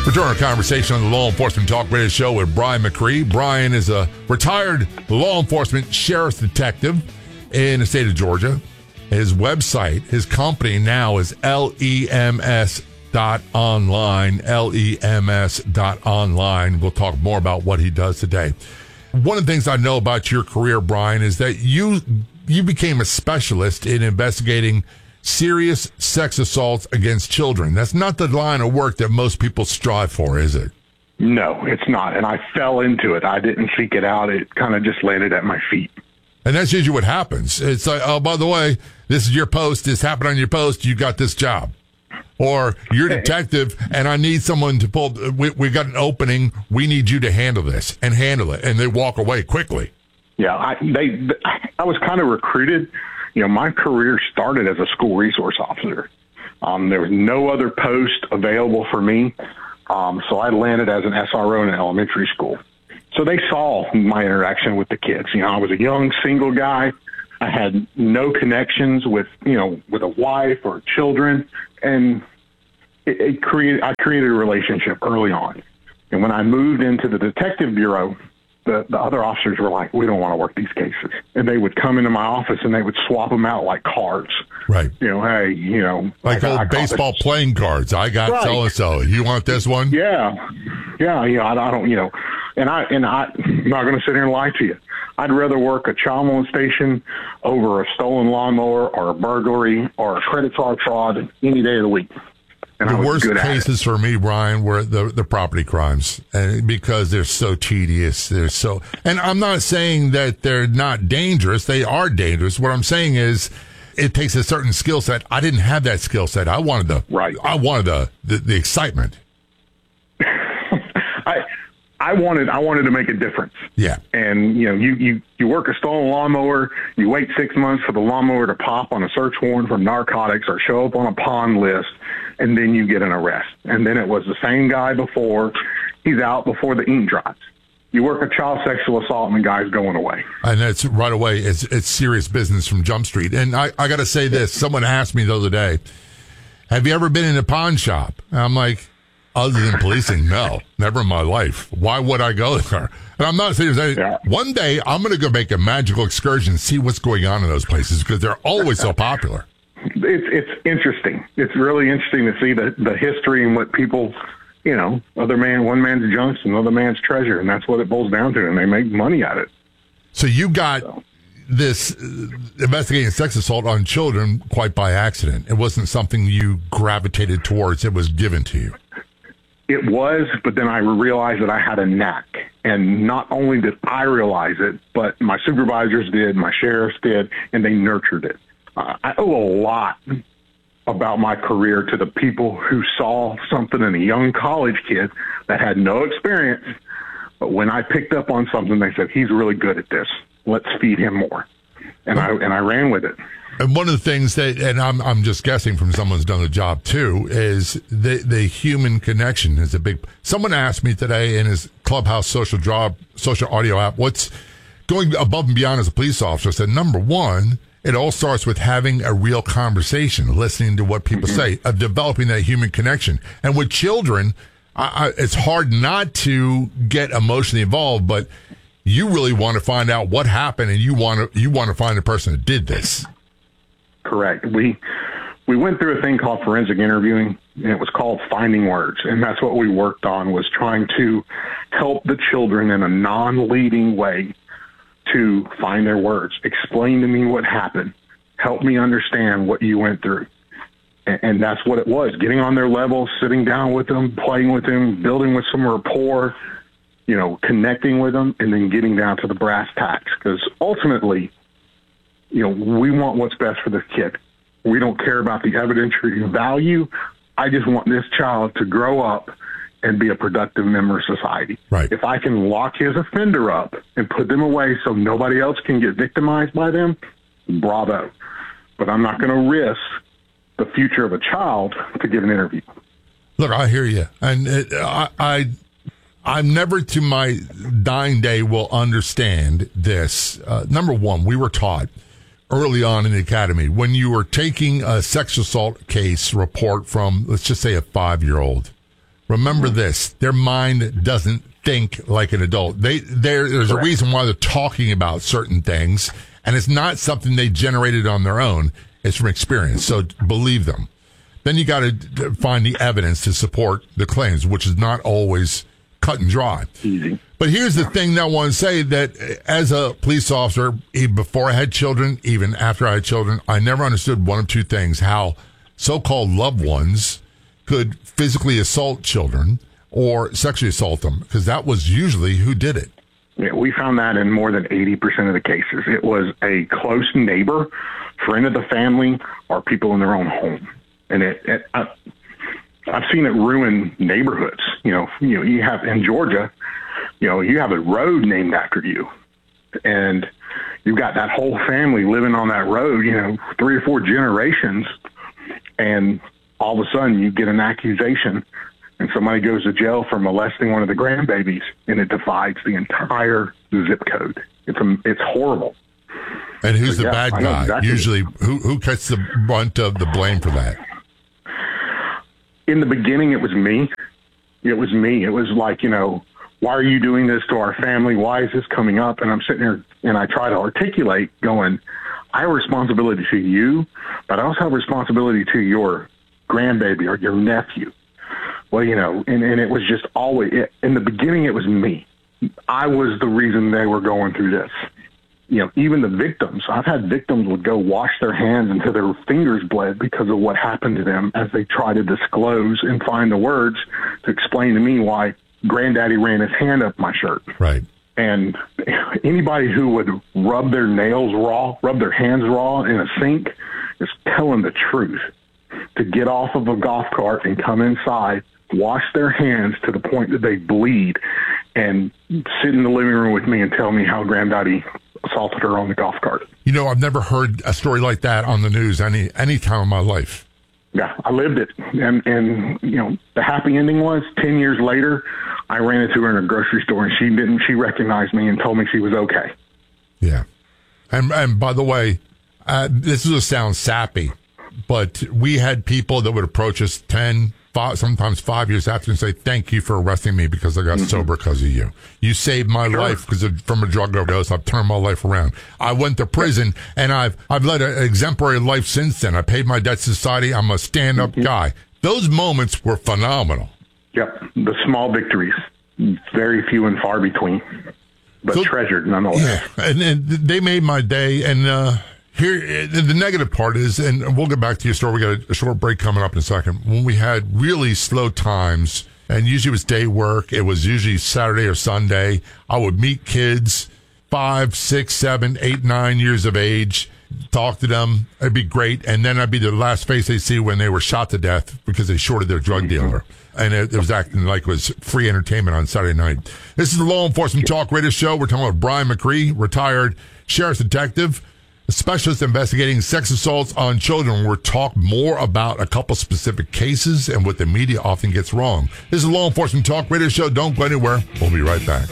Return our conversation on the Law Enforcement Talk Radio Show with Brian McCree. Brian is a retired law enforcement sheriff's detective in the state of Georgia. His website, his company now is lems.online, lems.online. We'll talk more about what he does today. One of the things I know about your career, Brian, is that you became a specialist in investigating serious sex assaults against children. That's not the line of work that most people strive for, is it? No, it's not. And I fell into it. I didn't seek it out. It kind of just landed at my feet. And that's usually what happens. It's like, oh, by the way, this is your post. This happened on your post. You got this job. Or you're a detective, and I need someone to pull. We got an opening. We need you to handle this and handle it. And they walk away quickly. Yeah, I was kind of recruited. You know, my career started as a school resource officer. There was no other post available for me, so I landed as an SRO in an elementary school. So they saw my interaction with the kids. You know, I was a young single guy. I had no connections with a wife or children, and I created a relationship early on. And when I moved into the detective bureau, the other officers were like, we don't want to work these cases. And they would come into my office and they would swap them out like cards. Right. Hey, like old baseball playing cards. I got right. So-and-so. You want this one? Yeah. I don't, and I'm not going to sit here and lie to you. I'd rather work a child molestation over a stolen lawnmower or a burglary or a credit card fraud any day of the week. And the worst cases for me, Brian, were the property crimes, and because they're so tedious. And I'm not saying that they're not dangerous. They are dangerous. What I'm saying is, it takes a certain skill set. I didn't have that skill set. I wanted the excitement. I wanted to make a difference. Yeah. And you work a stolen lawnmower, you wait 6 months for the lawnmower to pop on a search warrant for narcotics or show up on a pawn list, and then you get an arrest. And then it was the same guy before. He's out before the ink dries. You work a child sexual assault and the guy's going away. And that's right away. It's serious business from Jump Street. And I got to say this. Someone asked me the other day, have you ever been in a pawn shop? And I'm like, other than policing, no, never in my life. Why would I go there? And I'm not saying there's any. Yeah. One day I'm going to go make a magical excursion and see what's going on in those places because they're always so popular. It's interesting. It's really interesting to see the history and what people, one man's junk and another man's treasure, and that's what it boils down to, and they make money at it. So you got this investigating sex assault on children quite by accident. It wasn't something you gravitated towards. It was given to you. It was, but then I realized that I had a knack. And not only did I realize it, but my supervisors did, my sheriffs did, and they nurtured it. I owe a lot about my career to the people who saw something in a young college kid that had no experience. But when I picked up on something, they said, he's really good at this. Let's feed him more. And I ran with it. And one of the things that, and I'm just guessing from someone who's done the job too, is the human connection is a big. Someone asked me today in his Clubhouse social audio app, what's going above and beyond as a police officer. I said, number one, it all starts with having a real conversation, listening to what people say, of developing that human connection. And with children, it's hard not to get emotionally involved, but you really want to find out what happened, and you want to find the person that did this. Correct. We went through a thing called forensic interviewing, and it was called finding words. And that's what we worked on, was trying to help the children in a non-leading way to find their words. Explain to me what happened. Help me understand what you went through. And that's what it was, getting on their level, sitting down with them, playing with them, building with some rapport, connecting with them, and then getting down to the brass tacks. Because ultimately, we want what's best for this kid. We don't care about the evidentiary value. I just want this child to grow up and be a productive member of society. Right. If I can lock his offender up and put them away so nobody else can get victimized by them, bravo. But I'm not going to risk the future of a child to give an interview. Look, I hear you. And I'm never to my dying day will understand this. Number one, we were taught early on in the academy, when you were taking a sexual assault case report from, let's just say, a 5-year-old, Remember this, their mind doesn't think like an adult. There's a reason why they're talking about certain things, and it's not something they generated on their own. It's from experience. So believe them. Then you got to find the evidence to support the claims, which is not always cut and dry. Easy. But here's the thing that I want to say, that as a police officer, even before I had children, even after I had children, I never understood one of two things: how so-called loved ones could physically assault children or sexually assault them, because that was usually who did it. Yeah, we found that in more than 80% of the cases. It was a close neighbor, friend of the family, or people in their own home. And I've seen it ruin neighborhoods. You have in Georgia, you have a road named after you, and you've got that whole family living on that road, 3 or 4 generations, and all of a sudden you get an accusation and somebody goes to jail for molesting one of the grandbabies, and it divides the entire zip code. It's horrible. And who's the bad guy? Exactly. Usually, who gets the brunt of the blame for that? In the beginning, it was me. It was like, why are you doing this to our family? Why is this coming up? And I'm sitting there and I try to articulate going, I have a responsibility to you, but I also have a responsibility to your grandbaby or your nephew. Well, and it was just always, in the beginning, it was me. I was the reason they were going through this. Even the victims, I've had victims would go wash their hands until their fingers bled because of what happened to them as they try to disclose and find the words to explain to me why granddaddy ran his hand up my shirt. Right. And anybody who would rub their hands raw in a sink is telling the truth. To get off of a golf cart and come inside, wash their hands to the point that they bleed, and sit in the living room with me and tell me how granddaddy assaulted her on the golf cart. I've never heard a story like that on the news any time in my life. Yeah, I lived it. And the happy ending was 10 years later, I ran into her in a grocery store, and she recognized me and told me she was okay. Yeah. And by the way, this is going to sound sappy, but we had people that would approach us 10, 5, sometimes 5 years after and say, thank you for arresting me because I got sober because of you. You saved my life from a drug overdose. I've turned my life around. I went to prison and I've led an exemplary life since then. I paid my debt to society. I'm a stand-up guy. Those moments were phenomenal. Yep. The small victories, very few and far between, but treasured nonetheless. Yeah. And they made my day. And, here, the negative part is, and we'll get back to your story. We got a short break coming up in a second. When we had really slow times, and usually it was day work, it was usually Saturday or Sunday, I would meet kids, 5, 6, 7, 8, 9 years of age, talk to them. It'd be great. And then I'd be the last face they see when they were shot to death because they shorted their drug dealer. And it was acting like it was free entertainment on Saturday night. This is the Law Enforcement Talk Radio Show. We're talking about Brian McCree, retired sheriff's detective, a specialist investigating sex assaults on children. We'll talk more about a couple specific cases and what the media often gets wrong. This is Law Enforcement Talk Radio Show. Don't go anywhere. We'll be right back.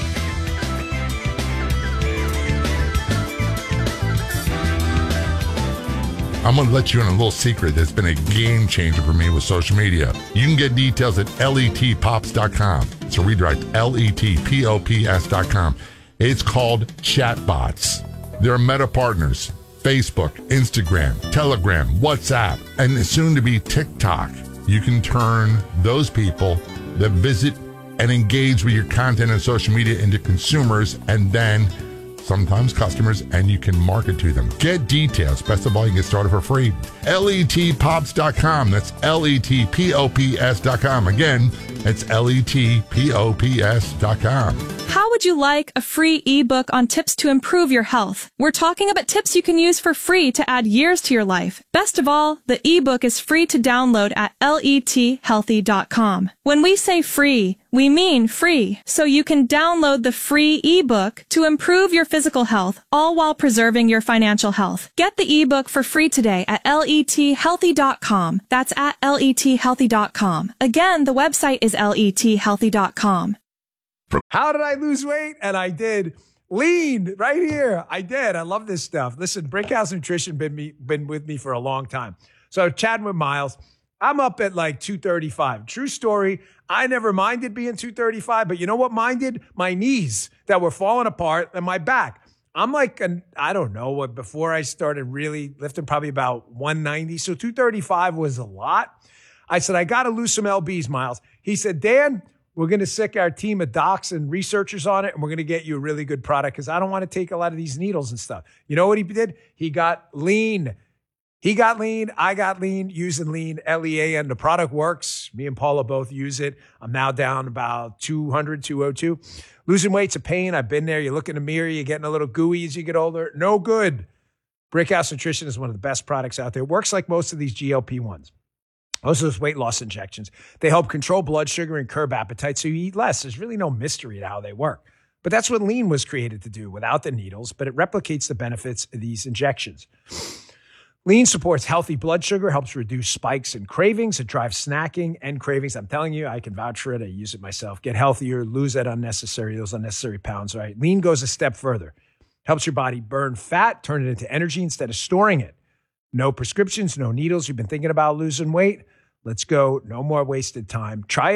I'm going to let you in a little secret that's been a game changer for me with social media. You can get details at letpops.com. It's a redirect, letpops.com. It's called Chatbots. There are Meta partners, Facebook, Instagram, Telegram, WhatsApp, and soon to be TikTok. You can turn those people that visit and engage with your content on social media into consumers and then sometimes customers, and you can market to them. Get details. Best of all, you can get started for free. letpops.com. That's letpops.com. Again, it's letpops.com. How would you like a free ebook on tips to improve your health? We're talking about tips you can use for free to add years to your life. Best of all, the ebook is free to download at lethealthy.com. When we say free, we mean free. So you can download the free ebook to improve your physical health, all while preserving your financial health. Get the ebook for free today at lethealthy.com. That's at lethealthy.com. Again, the website is lethealthy.com. How did I lose weight? And I did. Lean right here. I did. I love this stuff. Listen, Brickhouse Nutrition been with me for a long time. So chatting with Miles, I'm up at like 235. True story. I never minded being 235, but you know what minded? My knees that were falling apart and my back. I'm like, I don't know what, before I started really lifting, probably about 190. So 235 was a lot. I said, I got to lose some LBs, Miles. He said, Dan, we're going to sick our team of docs and researchers on it, and we're going to get you a really good product because I don't want to take a lot of these needles and stuff. You know what he did? He got lean. He got lean. I got lean, using lean, Lean. The product works. Me and Paula both use it. I'm now down about 200, 202. Losing weight's a pain. I've been there. You look in the mirror, you're getting a little gooey as you get older. No good. Brickhouse Nutrition is one of the best products out there. It works like most of these GLP-1s. Most of those weight loss injections. They help control blood sugar and curb appetite, so you eat less. There's really no mystery to how they work. But that's what lean was created to do, without the needles, but it replicates the benefits of these injections. Lean supports healthy blood sugar, helps reduce spikes and cravings. It drives snacking and cravings. I'm telling you, I can vouch for it. I use it myself. Get healthier, lose those unnecessary pounds, right? Lean goes a step further. Helps your body burn fat, turn it into energy instead of storing it. No prescriptions, no needles. You've been thinking about losing weight? Let's go. No more wasted time. Try it.